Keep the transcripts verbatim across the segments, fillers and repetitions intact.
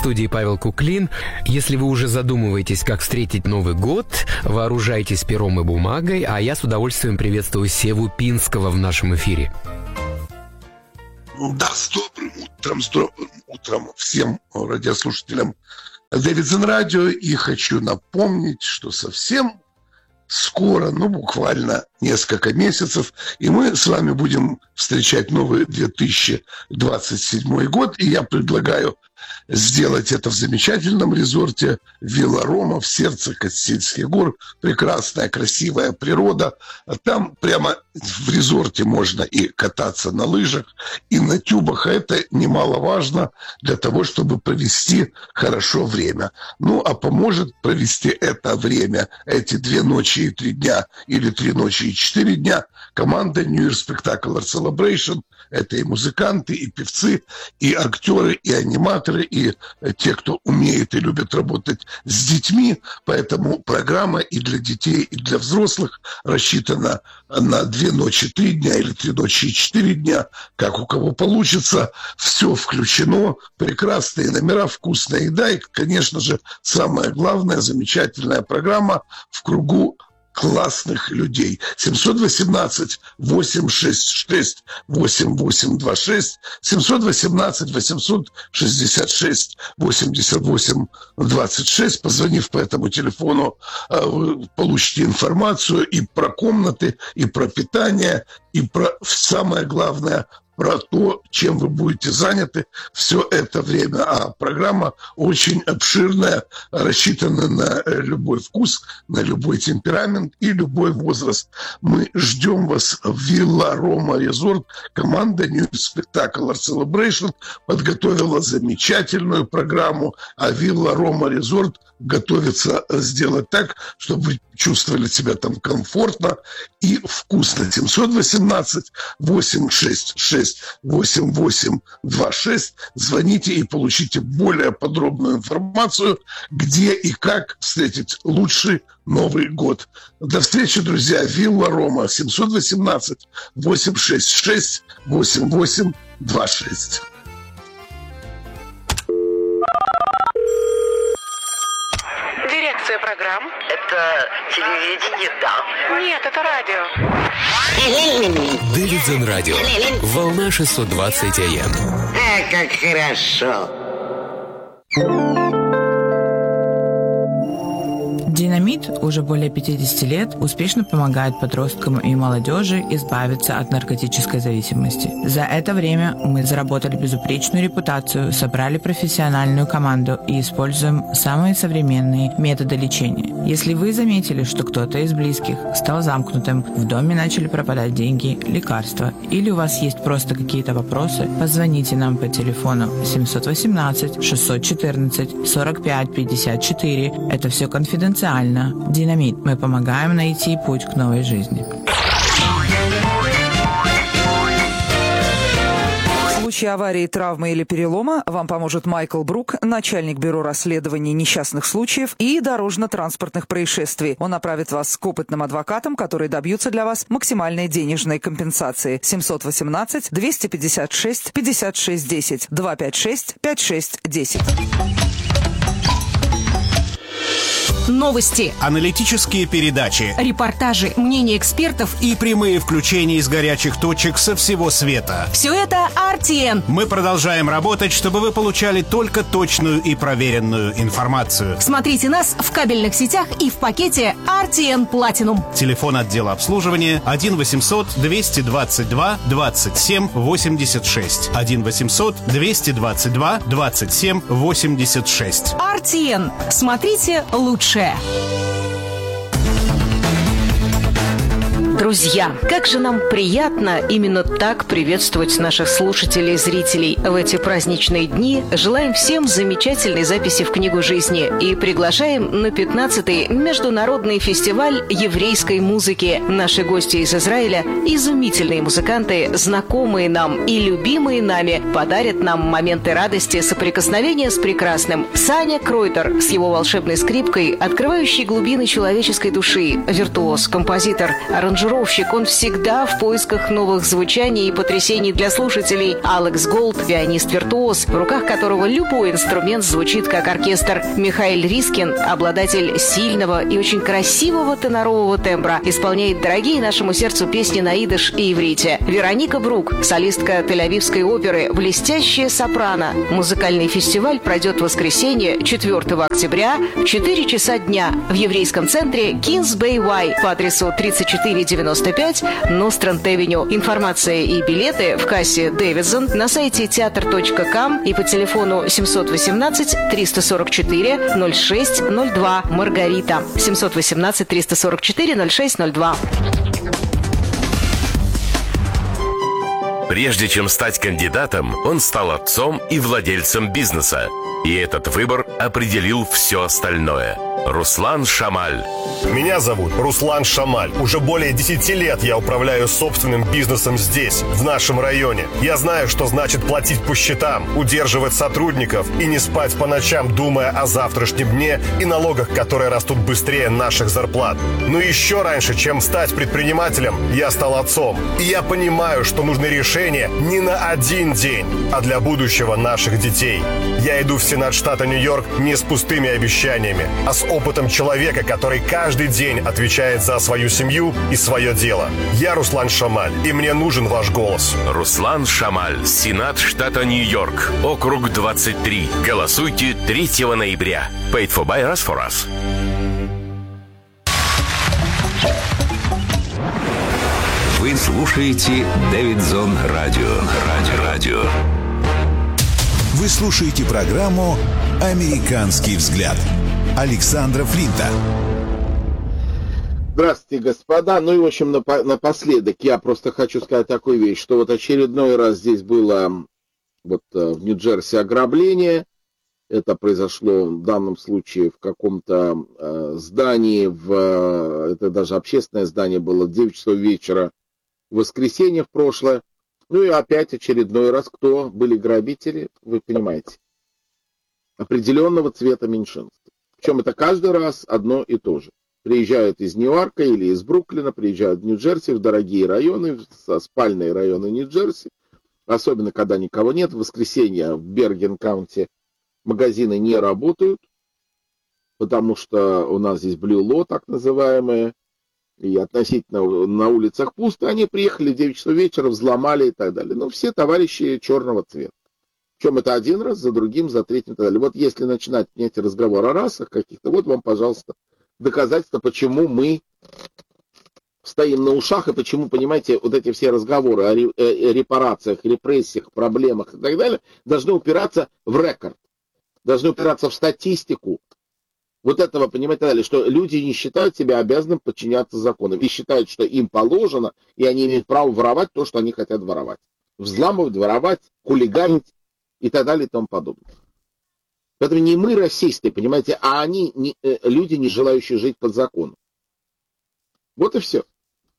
студии Павел Куклин. Если вы уже задумываетесь, как встретить Новый год, вооружайтесь пером и бумагой, а я с удовольствием приветствую Севу Пинского в нашем эфире. Да, с добрым утром, с добрым утром всем радиослушателям Дэвидсон Радио. И хочу напомнить, что совсем скоро, ну буквально несколько месяцев, и мы с вами будем встречать новый две тысячи двадцать седьмой год. И я предлагаю сделать это в замечательном резорте Вилла Рома в сердце Кастильских гор. Прекрасная, красивая природа. Там прямо в резорте можно и кататься на лыжах, и на тюбах. А это немаловажно для того, чтобы провести хорошо время. Ну, а поможет провести это время, эти две ночи и три дня, или три ночи и четыре дня, команда New Year Spectacular Celebration. Это и музыканты, и певцы, и актеры, и аниматоры, и те, кто умеет и любит работать с детьми. Поэтому программа и для детей, и для взрослых рассчитана на две ночи, три дня или три ночи и четыре дня, как у кого получится. Все включено, прекрасные номера, вкусная еда и, конечно же, самое главное, замечательная программа в кругу классных людей. семь один восемь восемь шесть шесть восемь восемь два шесть, семь один восемь восемь шесть шесть восемь восемь двадцать шесть. Позвонив по этому телефону, вы получите информацию и про комнаты, и про питание, и про самое главное, про то, чем вы будете заняты все это время. А программа очень обширная, рассчитана на любой вкус, на любой темперамент и любой возраст. Мы ждем вас в Вилла Рома Резорт. Команда New Spectacular Celebration подготовила замечательную программу, а Вилла Рома Резорт готовится сделать так, чтобы вы чувствовали себя там комфортно и вкусно. семь один восемь восемь шесть шесть восемь восемь два шесть. Звоните и получите более подробную информацию, где и как встретить лучший Новый год. До встречи, друзья. Вилла Рома. семь один восемь восемь шесть шесть восемь восемь два шесть. Дирекция программ. Это телевидение, да. Нет, это радио. Дэвидсон Радио. Волна шестьсот двадцать АМ. А, как хорошо. Динамит уже более пятьдесят лет успешно помогает подросткам и молодежи избавиться от наркотической зависимости. За это время мы заработали безупречную репутацию, собрали профессиональную команду и используем самые современные методы лечения. Если вы заметили, что кто-то из близких стал замкнутым, в доме начали пропадать деньги, лекарства, или у вас есть просто какие-то вопросы, позвоните нам по телефону семь один восемь шесть один четыре сорок пять пятьдесят четыре. Это все конфиденциально. Динамит. Мы помогаем найти путь к новой жизни. В случае аварии, травмы или перелома вам поможет Майкл Брук, начальник бюро расследований несчастных случаев и дорожно-транспортных происшествий. Он направит вас к опытным адвокатам, которые добьются для вас максимальной денежной компенсации. семь один восемь два пять шесть пятьдесят шесть десять два пять шесть пять шесть десять. Новости, аналитические передачи, репортажи, мнения экспертов и прямые включения из горячих точек со всего света. Все это ар ти эн. Мы продолжаем работать, чтобы вы получали только точную и проверенную информацию. Смотрите нас в кабельных сетях и в пакете ар ти эн Platinum. Телефон отдела обслуживания один восемьсот двести двадцать два двадцать семь восемьдесят шесть. один восемьсот двести двадцать два двадцать семь восемьдесят шесть. ар ти эн. Смотрите лучше. Друзья, как же нам приятно именно так приветствовать наших слушателей и зрителей в эти праздничные дни. Желаем всем замечательной записи в книгу жизни и приглашаем на пятнадцатый международный фестиваль еврейской музыки. Наши гости из Израиля, изумительные музыканты, знакомые нам и любимые нами, подарят нам моменты радости, соприкосновения с прекрасным. Саня Кройтер с его волшебной скрипкой, открывающей глубины человеческой души, виртуоз, композитор, аранжировщик, аранжировщик. Он всегда в поисках новых звучаний и потрясений для слушателей. Алекс Голд – пианист-виртуоз, в руках которого любой инструмент звучит как оркестр. Михаил Рискин – обладатель сильного и очень красивого тенорового тембра, исполняет дорогие нашему сердцу песни на идиш и иврите. Вероника Брук – солистка Тель-Авивской оперы, блестящая сопрано. Музыкальный фестиваль пройдет в воскресенье, четвёртого октября, в четыре часа дня в еврейском центре Kings Bay Y по адресу тридцать четыре девяносто пять Нострант-Авеню. Информация и билеты в кассе Дэвидсон на сайте театр точка ком и по телефону семьсот восемнадцать триста сорок четыре ноль шесть ноль два. Маргарита. семьсот восемнадцать триста сорок четыре ноль шесть ноль два. Прежде чем стать кандидатом, он стал отцом и владельцем бизнеса. И этот выбор определил все остальное. Руслан Шамаль. Меня зовут Руслан Шамаль. Уже более десяти лет я управляю собственным бизнесом здесь, в нашем районе. Я знаю, что значит платить по счетам, удерживать сотрудников и не спать по ночам, думая о завтрашнем дне и налогах, которые растут быстрее наших зарплат. Но еще раньше, чем стать предпринимателем, я стал отцом. И я понимаю, что нужны решения не на один день, а для будущего наших детей. Я иду в Сенат штата Нью-Йорк не с пустыми обещаниями, а с опытом человека, который каждый день отвечает за свою семью и свое дело. Я Руслан Шамаль, и мне нужен ваш голос. Руслан Шамаль, Сенат штата Нью-Йорк, округ двадцать три. Голосуйте третьего ноября. Paid for by us for us. Вы слушаете Дэвидсон Радио. Радио. Радио. Вы слушаете программу «Американский взгляд» Александра Флинта. Здравствуйте, господа. Ну и, в общем, напоследок я просто хочу сказать такую вещь, что вот очередной раз здесь было вот в Нью-Джерси ограбление. Это произошло в данном случае в каком-то э, здании, в, это даже общественное здание было, в девять часов вечера в воскресенье в прошлое. Ну и опять очередной раз, кто были грабители, вы понимаете, определенного цвета меньшинства. Причем это каждый раз одно и то же. Приезжают из Нью-Йорка или из Бруклина, приезжают в Нью-Джерси, в дорогие районы, в спальные районы Нью-Джерси, особенно когда никого нет. В воскресенье в Берген-Каунти магазины не работают, потому что у нас здесь блю-ло, так называемое, и относительно на улицах пусто. Они приехали в девять часов вечера, взломали и так далее. Ну, все товарищи черного цвета. Причем это один раз, за другим, за третьим и так далее. Вот если начинать эти разговоры о расах каких-то, вот вам, пожалуйста, доказательство, почему мы стоим на ушах и почему, понимаете, вот эти все разговоры о репарациях, репрессиях, проблемах и так далее должны упираться в рекорд, должны упираться в статистику. Вот этого, понимаете, далее, что люди не считают себя обязанным подчиняться законам и считают, что им положено, и они имеют право воровать то, что они хотят воровать. Взламывать, воровать, хулиганить и так далее и тому подобное. Поэтому не мы расисты, понимаете, а они, не, э, люди, не желающие жить под законом. Вот и все.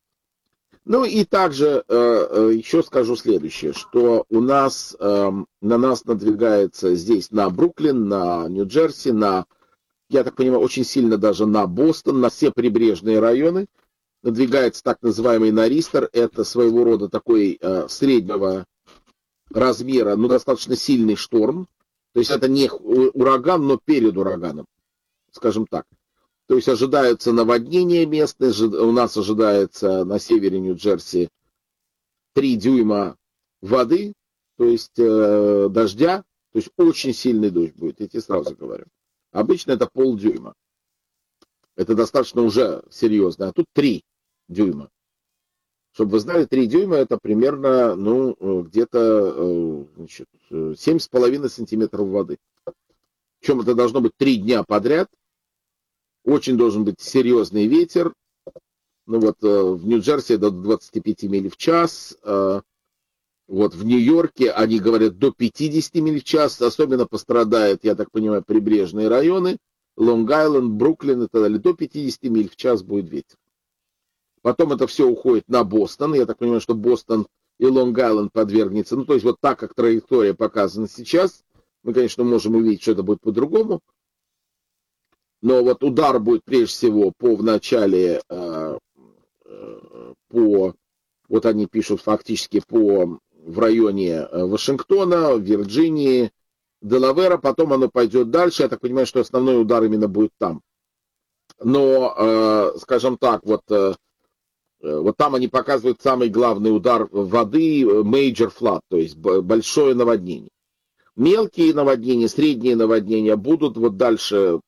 Ну и также э, э, еще скажу следующее, что у нас, э, на нас надвигается здесь на Бруклин, на Нью-Джерси, на, я так понимаю, очень сильно даже на Бостон, на все прибрежные районы, надвигается так называемый Нористер, это своего рода такой э, среднего размера, но достаточно сильный шторм. То есть это не ураган, но перед ураганом, скажем так. То есть ожидаются наводнения местные, у нас ожидается на севере Нью-Джерси три дюйма воды, то есть э, дождя, то есть очень сильный дождь будет, я тебе сразу говорю. Обычно это полдюйма. Это достаточно уже серьезно, а тут три дюйма. Чтобы вы знали, три дюйма это примерно, ну, где-то значит, семь с половиной сантиметров воды. Причем это должно быть три дня подряд. Очень должен быть серьезный ветер. Ну вот в Нью-Джерси до двадцати пяти миль в час. Вот в Нью-Йорке они говорят до пятидесяти миль в час. Особенно пострадают, я так понимаю, прибрежные районы. Лонг-Айленд, Бруклин и так далее. До пятидесяти миль в час будет ветер. Потом это все уходит на Бостон. Я так понимаю, что Бостон и Лонг-Айленд подвергнется. Ну, то есть вот так, как траектория показана сейчас. Мы, конечно, можем увидеть, что это будет по-другому. Но вот удар будет прежде всего по в начале э, по, вот они пишут фактически по, в районе Вашингтона, Вирджинии, Делавера, потом оно пойдет дальше. Я так понимаю, что основной удар именно будет там. Но, скажем так, вот, вот там они показывают самый главный удар воды, major flood, то есть большое наводнение. Мелкие наводнения, средние наводнения будут вот дальше